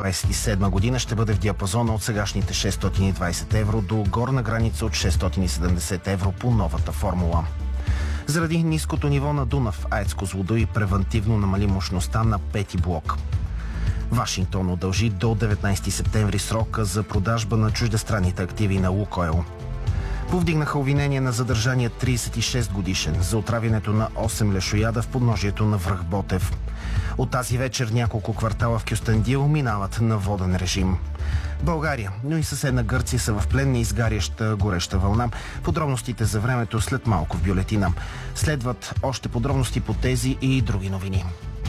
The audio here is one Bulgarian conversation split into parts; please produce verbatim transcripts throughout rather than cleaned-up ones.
двадесет и седма година ще бъде в диапазона от сегашните шестстотин и двадесет евро до горна граница от шестстотин и седемдесет евро по новата формула. Заради ниското ниво на Дунав, АЕЦ Козлодуй превантивно намали мощността на пети блок. Вашингтон удължи до деветнадесети септември срока за продажба на чуждестранните активи на Лукойл. Повдигнаха обвинение на задържания тридесет и шест годишен за отравянето на осем лешояда в подножието на връх Ботев. От тази вечер няколко квартала в Кюстендил минават на воден режим. България, но и съседна Гърция са в плен на изгаряща гореща вълна. Подробностите за времето след малко в бюлетина. Следват още подробности по тези и други новини.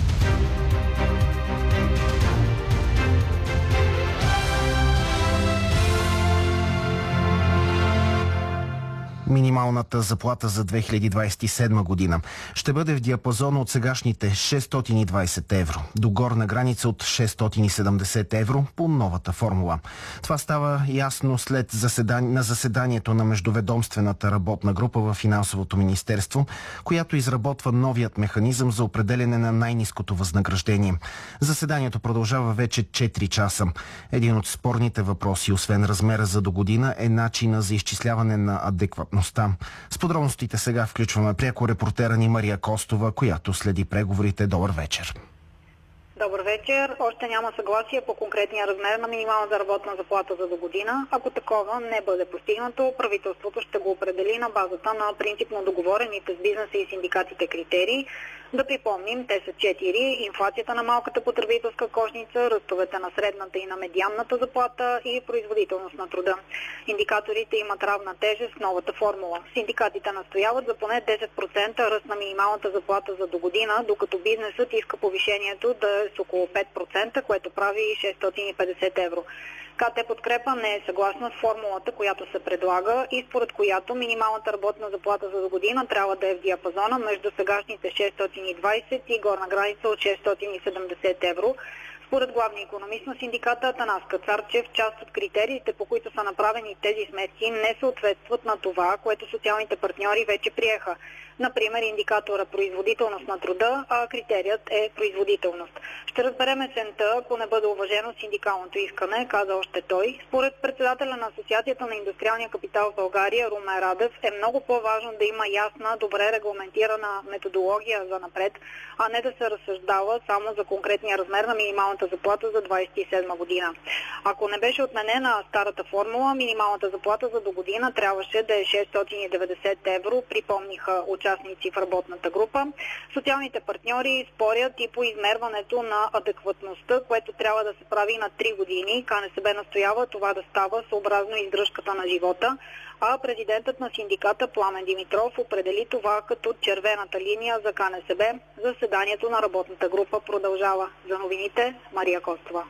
Минималната заплата за две хиляди двадесет и седма година ще бъде в диапазона от сегашните шестстотин и двадесет евро до горна граница от шестстотин и седемдесет евро по новата формула. Това става ясно след заседание, на заседанието на Междуведомствената работна група в Финансовото министерство, която изработва новият механизъм за определене на най-ниското възнаграждение. Заседанието продължава вече четири часа. Един от спорните въпроси, освен размера за до година, е начина за изчисляване на адекватност. С подробностите сега включваме пряко репортера ни Мария Костова, която следи преговорите. Добър вечер. Добър вечер. Още няма съгласие по конкретния размер на минималната работна заплата за до година. Ако такова не бъде постигнато, правителството ще го определи на базата на принципно договорените с бизнеса и синдикатите критерии. Да припомним, те са четири: инфлацията на малката потребителска кошница, ръстовете на средната и на медианната заплата и производителност на труда. Индикаторите имат равна тежест в новата формула. Синдикатите настояват за поне десет процента ръст на минималната заплата за до година, докато бизнесът иска повишението да е с около пет процента, което прави шестстотин и петдесет евро. КТ Подкрепа не е съгласна с формулата, която се предлага и според която минималната работна заплата за до година трябва да е в диапазона между сегашните шестстотин и двадесет и горна граница от шестстотин и седемдесет евро. Според главния икономист на синдиката Атанас Кацарчев, част от критериите, по които са направени тези сметки, не съответстват на това, което социалните партньори вече приеха. Например, индикатора производителност на труда, а критерият е производителност. Ще разберем есента, ако не бъде уважено синдикалното искане, каза още той. Според председателя на Асоциацията на индустриалния капитал в България, Румен Радев, е много по-важно да има ясна, добре регламентирана методология за напред, а не да се разсъждава само за конкретния размер на минималната заплата за двадесет и седма година. Ако не беше отменена старата формула, минималната заплата за до година трябваше да е шестстотин и деветдесет евро, припомниха участници в работната група. Социалните партньори спорят и по измерването на адекватността, което трябва да се прави на три години. КНСБ настоява това да става съобразно издръжката на живота, а президентът на синдиката Пламен Димитров определи това като червената линия за КНСБ. Заседанието на работната група продължава. За новините, Мария Костова.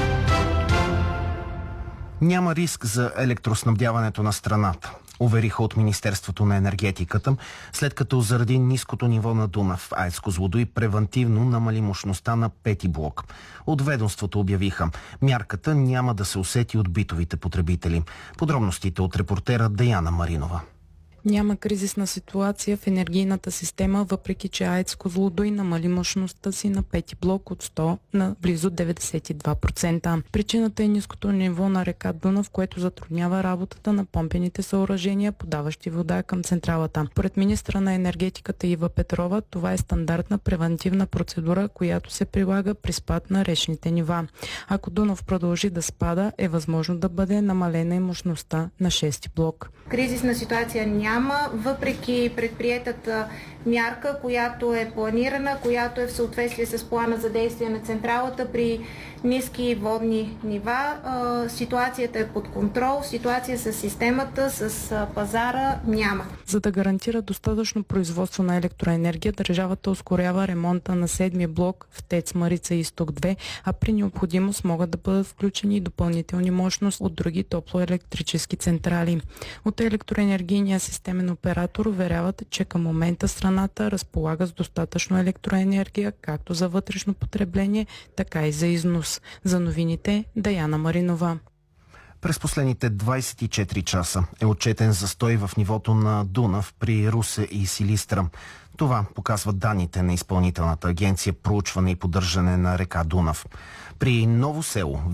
Няма риск за електроснабдяването на страната, увериха от Министерството на енергетиката, след като заради ниското ниво на Дунав, АЕЦ Козлодуй превантивно намали мощността на пети блок. От ведомството обявиха, мярката няма да се усети от битовите потребители. Подробностите от репортера Деяна Маринова. Няма кризисна ситуация в енергийната система, въпреки че АЕЦ Козлодуй намали мощността си на пети блок от сто на близо деветдесет и два процента. Причината е ниското ниво на река Дунав, което затруднява работата на помпените съоръжения, подаващи вода към централата. Поред министра на енергетиката Ива Петрова, това е стандартна превантивна процедура, която се прилага при спад на речните нива. Ако Дунав продължи да спада, е възможно да бъде намалена и мощността на шести блок. Кризисна ситуация няма, въпреки предприетата мярка, която е планирана, която е в съответствие с плана за действие на централата при ниски водни нива. Ситуацията е под контрол, ситуация с системата, с пазара няма. За да гарантира достатъчно производство на електроенергия, държавата ускорява ремонта на седми блок в ТЕЦ Марица Изток две, а при необходимост могат да бъдат включени и допълнителни мощности от други топлоелектрически централи. От електроенергийния системен оператор уверяват, че към момента страната разполага с достатъчно електроенергия, както за вътрешно потребление, така и за износ. За новините, Деяна Маринова. През последните двадесет и четири часа е отчетен застой в нивото на Дунав при Русе и Силистра. Това показват данните на Изпълнителната агенция проучване и поддържане на река Дунав. При Ново село